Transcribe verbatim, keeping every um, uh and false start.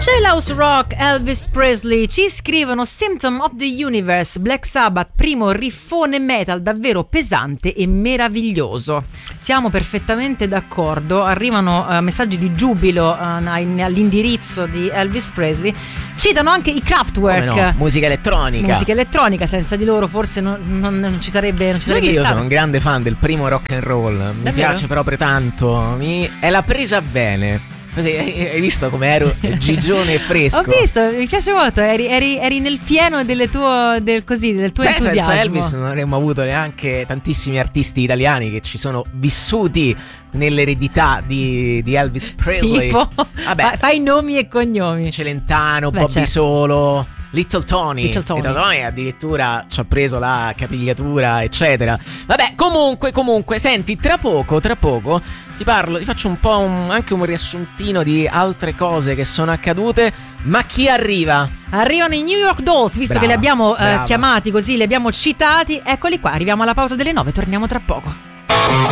Jailhouse Rock, Elvis Presley. Ci scrivono Symptom of the Universe, Black Sabbath, primo riffone metal davvero pesante e meraviglioso. Siamo perfettamente d'accordo. Arrivano uh, messaggi di giubilo uh, all'indirizzo di Elvis Presley. Citano anche i Kraftwerk. Come no? Musica elettronica. Musica elettronica, senza di loro forse non, non, non ci sarebbe, non ci Sai sarebbe che io stato. sono un grande fan del primo rock and roll. Mi Davvero? piace proprio tanto. Mi... È la presa bene. Così, hai visto come ero gigione e fresco? Ho visto, mi piace molto. Eri, eri, eri nel pieno delle tuo, del, così, del tuo Beh, entusiasmo. senza Elvis non avremmo avuto neanche tantissimi artisti italiani che ci sono vissuti nell'eredità di, di Elvis Presley. Tipo, Vabbè, fa, fai nomi e cognomi. Celentano, Beh, Bobby certo. Solo, Little Tony. Little Tony. Little Tony addirittura ci ha preso la capigliatura, eccetera. Vabbè, comunque, comunque, senti, tra poco, tra poco ti parlo, ti faccio un po' un, anche un riassuntino di altre cose che sono accadute. Ma chi arriva? Arrivano i New York Dolls, visto Brava, che li abbiamo eh, brava. chiamati così, li abbiamo citati. Eccoli qua, arriviamo alla pausa delle nove, torniamo tra poco.